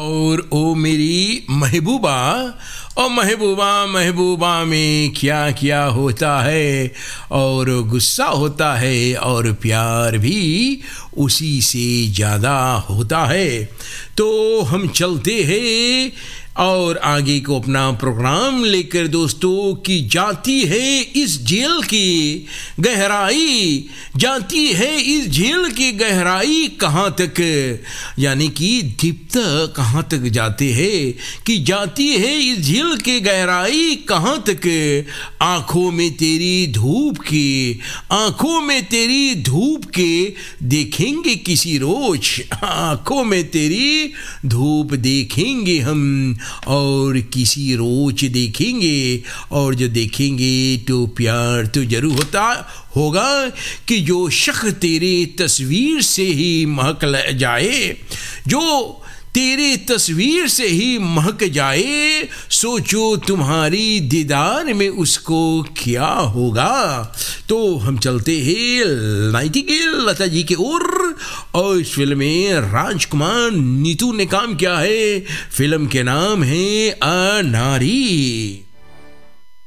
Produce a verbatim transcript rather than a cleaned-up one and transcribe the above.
और ओ मेरी महबूबा, और महबूबा महबूबा में क्या क्या होता है, और गुस्सा होता है और प्यार भी उसी से ज़्यादा होता है। तो हम चलते हैं और आगे को अपना प्रोग्राम लेकर दोस्तों की जाती है इस झील की गहराई, जाती है इस झील की गहराई कहाँ तक, यानी कि दीप्त कहाँ तक जाते हैं कि जाती है इस झील की गहराई कहाँ तक। आँखों में तेरी धूप की, आँखों में तेरी धूप के देखेंगे किसी रोज, आँखों में तेरी धूप देखेंगे हम और किसी रोज देखेंगे, और जो देखेंगे तो प्यार तो जरूर होता होगा कि जो शख्स तेरे तस्वीर से ही महक जाए, जो तेरे तस्वीर से ही महक जाए, सोचो तुम्हारी दीदार में उसको क्या होगा। तो हम चलते हैं नाइटिंगेल लता जी की ओर, और इस फिल्म में राजकुमार नीतू ने काम किया है। फिल्म के नाम है अनारी।